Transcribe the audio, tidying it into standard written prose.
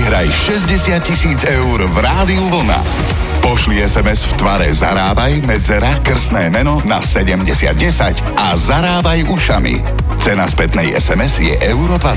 vyhraj 60 000 eur v Rádiu Vlna. Pošli SMS v tvare Zarábaj medzera krstné meno na 7010 a zarábaj ušami. Cena spätnej SMS je €20.